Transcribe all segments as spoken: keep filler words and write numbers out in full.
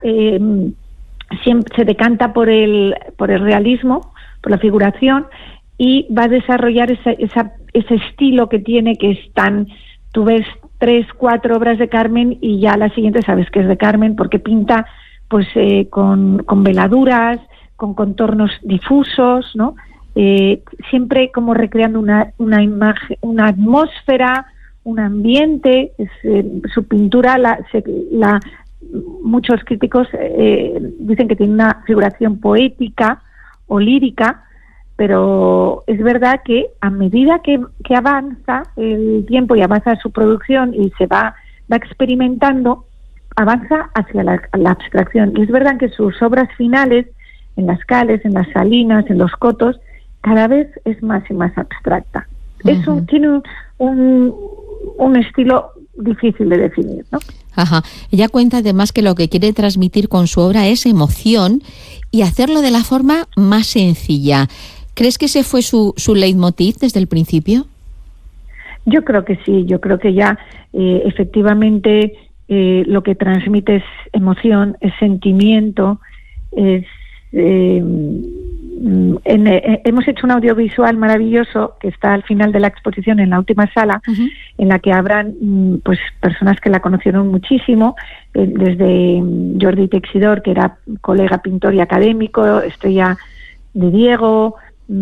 eh, siempre se decanta por el, por el realismo, por la figuración, y va a desarrollar esa, esa, ese estilo que tiene, que es tan... Tú ves tres, cuatro obras de Carmen y ya la siguiente sabes que es de Carmen, porque pinta pues eh, con, con veladuras, con contornos difusos, ¿no? Eh, siempre como recreando una, una imagen, una atmósfera, un ambiente. Es, eh, su pintura, la, se, la, muchos críticos eh, dicen que tiene una figuración poética o lírica, pero es verdad que a medida que, que avanza el tiempo y avanza su producción y se va, va experimentando, avanza hacia la, la abstracción. Y es verdad que sus obras finales, en las cales, en las salinas, en los cotos, cada vez es más y más abstracta. Uh-huh. Es un, tiene un, un, un estilo difícil de definir, ¿no? Ajá. Ella cuenta además que lo que quiere transmitir con su obra es emoción y hacerlo de la forma más sencilla. ¿Crees que ese fue su, su leitmotiv desde el principio? Yo creo que sí, yo creo que ya eh, efectivamente eh, lo que transmite es emoción, es sentimiento, es... Eh, en, eh, hemos hecho un audiovisual maravilloso que está al final de la exposición en la última sala, uh-huh. en la que habrán pues personas que la conocieron muchísimo, eh, desde Jordi Texidor, que era colega pintor y académico, Estrella de Diego,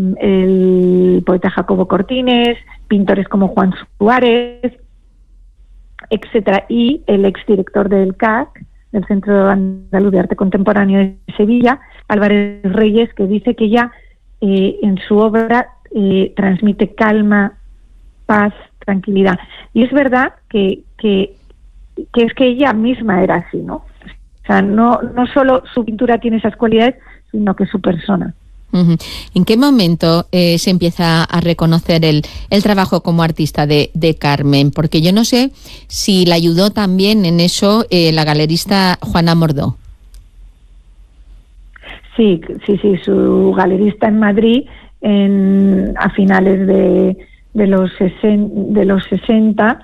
el poeta Jacobo Cortines, pintores como Juan Suárez, etcétera, y el exdirector del C A C, del Centro Andaluz de Arte Contemporáneo de Sevilla, Álvarez Reyes, que dice que ya eh, en su obra eh, transmite calma, paz, tranquilidad. Y es verdad que, que, que es que ella misma era así, ¿no? O sea, no, no solo su pintura tiene esas cualidades, sino que su persona. Uh-huh. ¿En qué momento eh, se empieza a reconocer el, el trabajo como artista de, de Carmen? Porque yo no sé si la ayudó también en eso eh, la galerista Juana Mordó. Sí, sí, sí, su galerista en Madrid en, a finales de, de, los, sesen, de los sesenta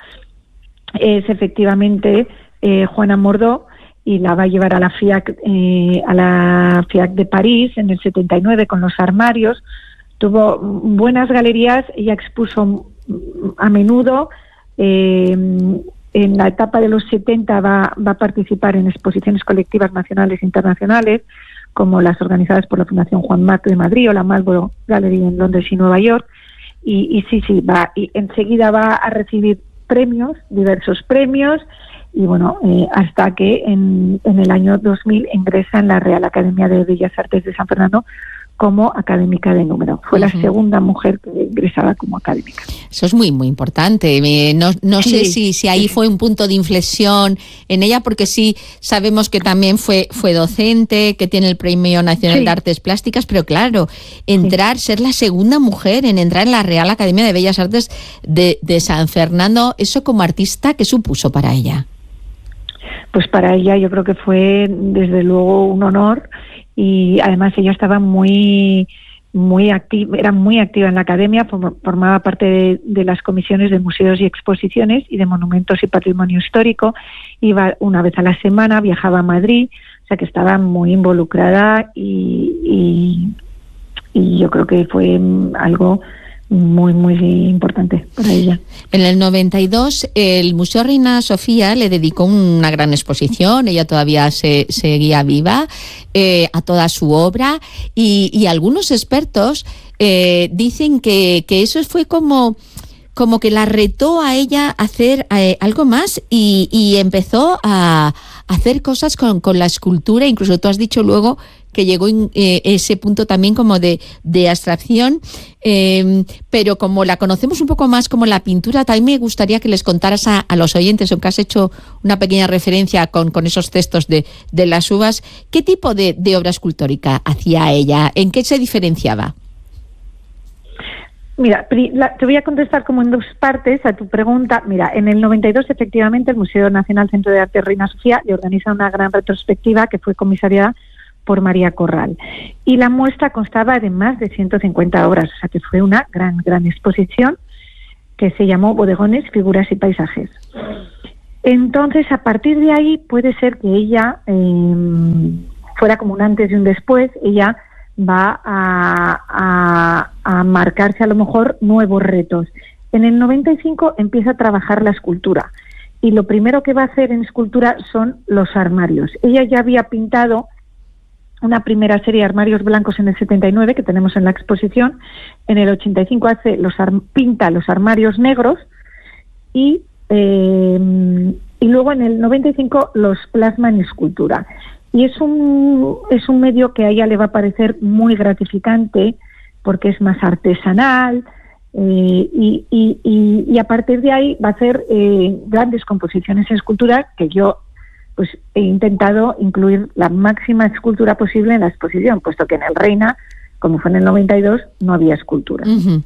es efectivamente eh, Juana Mordó, y la va a llevar a la FIAC eh, a la FIAC de París en el setenta y nueve con los armarios. Tuvo buenas galerías, ella expuso a menudo. Eh, en la etapa de los setenta va, va a participar en exposiciones colectivas nacionales e internacionales, como las organizadas por la Fundación Juan Marc de Madrid o la Marlborough Gallery en Londres y Nueva York. Y, y sí, sí, va, y enseguida va a recibir premios, diversos premios. Y bueno, eh, hasta que en, en el año dos mil ingresa en la Real Academia de Bellas Artes de San Fernando como académica de número. Fue uh-huh. la segunda mujer que ingresaba como académica. Eso es muy, muy importante. No, no sí, sé si, si ahí sí. fue un punto de inflexión en ella, porque sí sabemos que también fue, fue docente, que tiene el Premio Nacional sí. de Artes Plásticas, pero claro, entrar, sí. ser la segunda mujer en entrar en la Real Academia de Bellas Artes de, de San Fernando, eso como artista, ¿qué supuso para ella? Pues para ella yo creo que fue desde luego un honor, y además ella estaba muy muy activa, era muy activa en la academia, formaba parte de, de las comisiones de museos y exposiciones y de monumentos y patrimonio histórico. Iba una vez a la semana, viajaba a Madrid, o sea que estaba muy involucrada, y, y, y yo creo que fue algo muy, muy importante para ella. En el noventa y dos, el Museo Reina Sofía le dedicó una gran exposición, ella todavía se, seguía viva, eh, a toda su obra, y, y algunos expertos eh, dicen que, que eso fue como, como que la retó a ella a hacer eh, algo más, y, y empezó a hacer cosas con, con la escultura. Incluso tú has dicho luego que llegó en eh, ese punto también como de, de abstracción, eh, pero como la conocemos un poco más como la pintura, también me gustaría que les contaras a, a los oyentes, aunque has hecho una pequeña referencia con, con esos textos de, de las uvas, ¿qué tipo de, de obra escultórica hacía ella? ¿En qué se diferenciaba? Mira, la, te voy a contestar como en dos partes a tu pregunta. Mira, en el noventa y dos efectivamente el Museo Nacional Centro de Arte Reina Sofía le organiza una gran retrospectiva que fue comisariada por María Corral, y la muestra constaba de más de ciento cincuenta obras, o sea que fue una gran, gran exposición que se llamó Bodegones, Figuras y Paisajes. Entonces, a partir de ahí puede ser que ella eh, fuera como un antes y un después. Ella va a, a, a marcarse a lo mejor nuevos retos. En el noventa y cinco empieza a trabajar la escultura y lo primero que va a hacer en escultura son los armarios. Ella ya había pintado una primera serie de armarios blancos en el setenta y nueve que tenemos en la exposición. En el ochenta y cinco hace los pinta los armarios negros y eh, y luego en el noventa y cinco los plasma en escultura. Y es un es un medio que a ella le va a parecer muy gratificante porque es más artesanal. Eh, y, y, y, y a partir de ahí va a hacer eh, grandes composiciones en escultura que yo pues he intentado incluir la máxima escultura posible en la exposición, puesto que en el Reina, como fue en el noventa y dos, no había escultura. Uh-huh.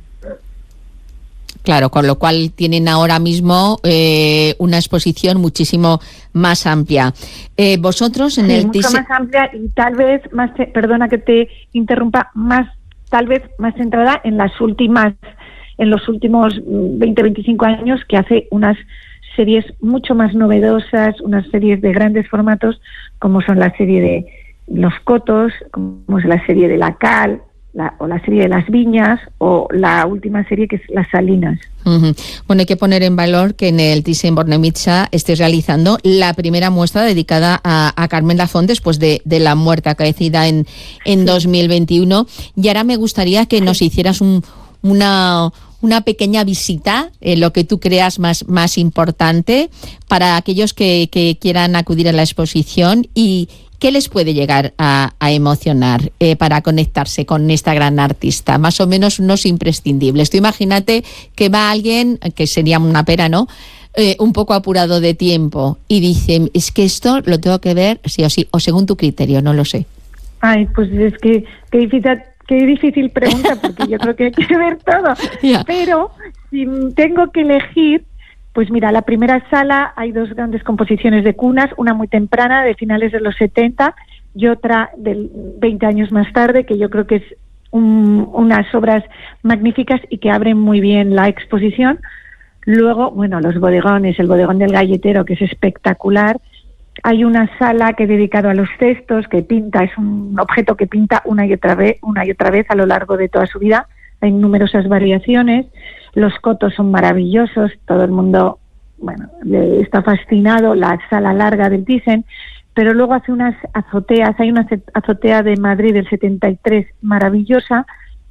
Claro, con lo cual tienen ahora mismo eh, una exposición muchísimo más amplia. Eh, vosotros en sí, el mucho dise- más amplia y tal vez más, perdona que te interrumpa, más tal vez más centrada en las últimas en los últimos veinte a veinticinco años, que hace unas series mucho más novedosas, unas series de grandes formatos, como son la serie de Los Cotos, como es la serie de La Cal, la, o la serie de Las Viñas, o la última serie que es Las Salinas. Uh-huh. Bueno, hay que poner en valor que en el Thyssen-Bornemisza estés realizando la primera muestra dedicada a, a Carmen Lafont después de, de la muerte acaecida en, en dos mil veintiuno. Y ahora me gustaría que nos hicieras un, una... una pequeña visita, eh, lo que tú creas más, más importante para aquellos que, que quieran acudir a la exposición y qué les puede llegar a, a emocionar eh, para conectarse con esta gran artista, más o menos unos imprescindibles. Tú imagínate que va alguien, que sería una pena, ¿no?, eh, un poco apurado de tiempo y dice, es que esto lo tengo que ver sí o sí, o según tu criterio, no lo sé. Ay, pues es que qué difícil... Qué difícil pregunta, porque yo creo que hay que ver todo. Yeah. Pero si tengo que elegir, pues mira, la primera sala hay dos grandes composiciones de cunas, una muy temprana, de finales de los setenta, y otra de veinte años más tarde, que yo creo que es un, unas obras magníficas y que abren muy bien la exposición. Luego, bueno, los bodegones, el bodegón del galletero, que es espectacular. Hay una sala que he dedicado a los cestos, que pinta, es un objeto que pinta una y otra vez, una y otra vez a lo largo de toda su vida. Hay numerosas variaciones. Los cotos son maravillosos, todo el mundo, bueno, está fascinado, la sala larga del Thyssen, pero luego hace unas azoteas, hay una azotea de Madrid del setenta y tres maravillosa,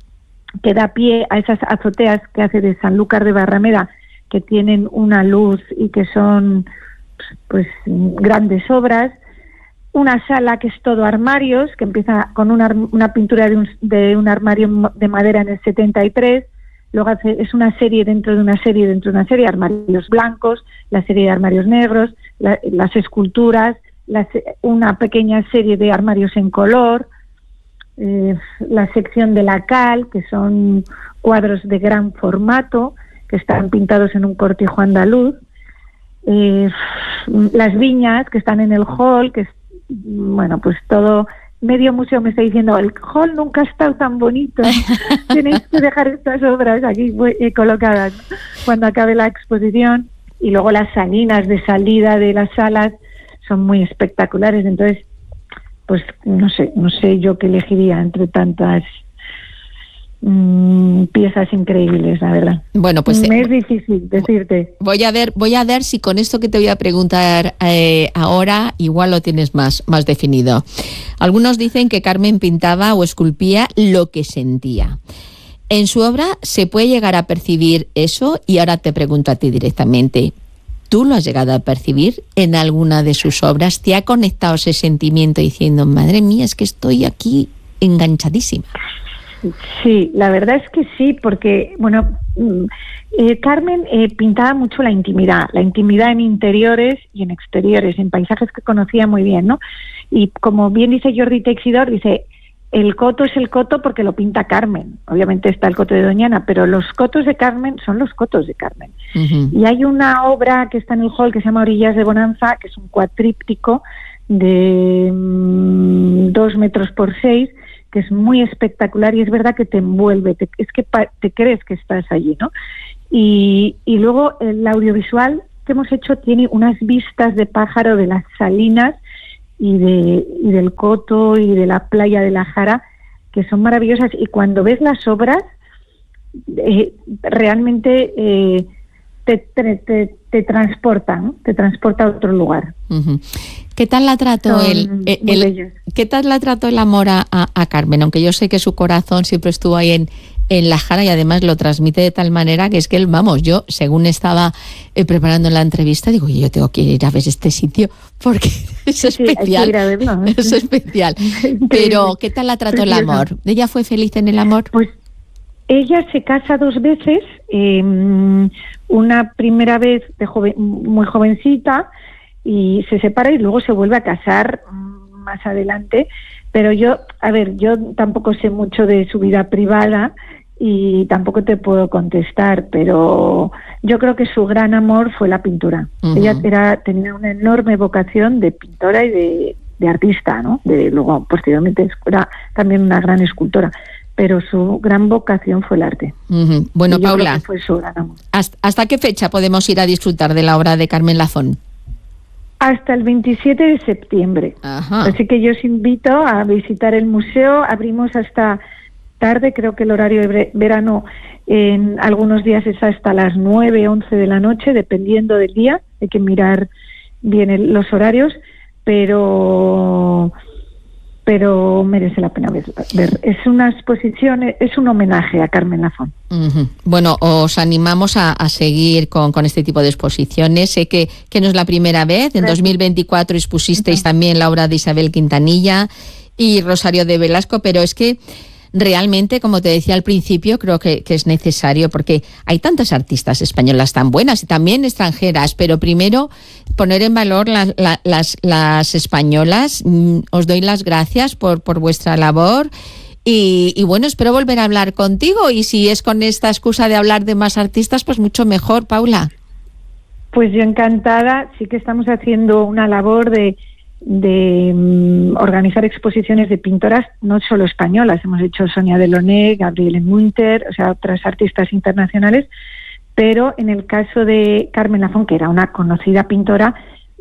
que da pie a esas azoteas que hace de Sanlúcar de Barrameda, que tienen una luz y que son pues grandes obras. Una sala que es todo armarios, que empieza con una, una pintura de un, de un armario de madera en el setenta y tres, luego hace, es una serie dentro de una serie dentro de una serie, armarios blancos, la serie de armarios negros, la, las esculturas, la, una pequeña serie de armarios en color, eh, la sección de La Cal, que son cuadros de gran formato, que están pintados en un cortijo andaluz, Eh, las viñas que están en el hall, que es, bueno, pues todo, medio museo me está diciendo, el hall nunca ha estado tan bonito, tenéis que dejar estas obras aquí eh, colocadas, ¿no?, cuando acabe la exposición. Y luego las salinas de salida de las salas son muy espectaculares. Entonces, pues no sé, no sé yo qué elegiría entre tantas Mm, piezas increíbles, la verdad. Bueno, pues me es difícil decirte. Voy a ver, voy a ver si con esto que te voy a preguntar eh, ahora igual lo tienes más, más definido. Algunos dicen que Carmen pintaba o esculpía lo que sentía. En su obra se puede llegar a percibir eso, y ahora te pregunto a ti directamente. ¿Tú lo has llegado a percibir en alguna de sus obras? ¿Te ha conectado ese sentimiento diciendo, madre mía, es que estoy aquí enganchadísima? Sí, la verdad es que sí, porque, bueno, eh, Carmen eh, pintaba mucho la intimidad, la intimidad en interiores y en exteriores, en paisajes que conocía muy bien, ¿no? Y como bien dice Jordi Teixidor, dice, el coto es el coto porque lo pinta Carmen. Obviamente está el coto de Doñana, pero los cotos de Carmen son los cotos de Carmen. Uh-huh. Y hay una obra que está en el hall que se llama Orillas de Bonanza, que es un cuatríptico de mmm, dos metros por seis, que es muy espectacular y es verdad que te envuelve, te, es que pa, te crees que estás allí, ¿no? Y, y luego el audiovisual que hemos hecho tiene unas vistas de pájaro de las salinas y, de, y del Coto y de la playa de la Jara, que son maravillosas. Y cuando ves las obras, eh, realmente eh, te, te, te, te transportan, te transporta a otro lugar. Uh-huh. ¿Qué tal la trató el, el, el qué tal la trató el amor a, a, a Carmen? Aunque yo sé que su corazón siempre estuvo ahí en, en la Jara y además lo transmite de tal manera que es que él, vamos, yo según estaba eh, preparando la entrevista, digo, yo tengo que ir a ver este sitio porque es especial, sí, hay que ir a verlo, ¿eh? Es especial. Pero ¿qué tal la trató el amor? ¿Ella fue feliz en el amor? Pues ella se casa dos veces, eh, una primera vez de joven, muy jovencita, y se separa y luego se vuelve a casar más adelante. Pero yo, a ver, yo tampoco sé mucho de su vida privada y tampoco te puedo contestar, pero yo creo que su gran amor fue la pintura. Uh-huh. Ella era, tenía una enorme vocación de pintora y de, de artista, ¿no? De, luego, posteriormente, era también una gran escultora, pero su gran vocación fue el arte. Uh-huh. Bueno, Paula, fue su gran amor. ¿hasta, ¿hasta qué fecha podemos ir a disfrutar de la obra de Carmen Lafón? Hasta el veintisiete de septiembre. Ajá. Así que yo os invito a visitar el museo. Abrimos hasta tarde, creo que el horario de verano en algunos días es hasta las nueve, once de la noche, dependiendo del día. Hay que mirar bien el, los horarios, pero... pero merece la pena ver, ver. Es una exposición, es un homenaje a Carmen Lafón. Uh-huh. Bueno, os animamos a, a seguir con, con este tipo de exposiciones. Sé que, que no es la primera vez. En dos mil veinticuatro expusisteis uh-huh. también la obra de Isabel Quintanilla y Rosario de Velasco, pero es que realmente, como te decía al principio, creo que, que es necesario porque hay tantas artistas españolas tan buenas y también extranjeras, pero primero poner en valor la, la, las, las españolas. Os doy las gracias por, por vuestra labor y, y bueno, espero volver a hablar contigo y si es con esta excusa de hablar de más artistas, pues mucho mejor, Paula. Pues yo encantada, sí que estamos haciendo una labor de de um, organizar exposiciones de pintoras no solo españolas, hemos hecho Sonia Delaunay, Gabriele Munter, o sea, otras artistas internacionales, pero en el caso de Carmen Lafón, que era una conocida pintora,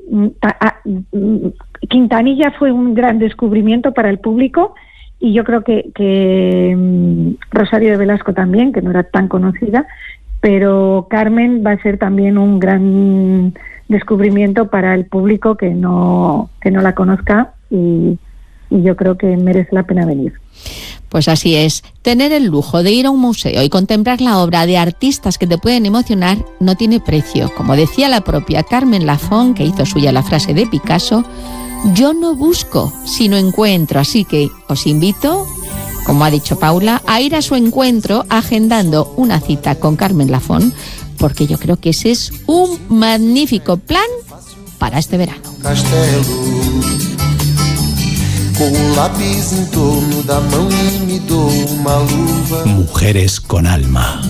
Quintanilla fue un gran descubrimiento para el público y yo creo que, que um, Rosario de Velasco también, que no era tan conocida, pero Carmen va a ser también un gran descubrimiento para el público que no que no la conozca y, y yo creo que merece la pena venir. Pues así es, tener el lujo de ir a un museo y contemplar la obra de artistas que te pueden emocionar no tiene precio. Como decía la propia Carmen Lafón, que hizo suya la frase de Picasso, yo no busco, sino encuentro. Así que os invito, como ha dicho Paula, a ir a su encuentro agendando una cita con Carmen Lafón, porque yo creo que ese es un magnífico plan para este verano. Castelo, com o lápis em torno da mão e me dou uma luva. Mujeres con alma.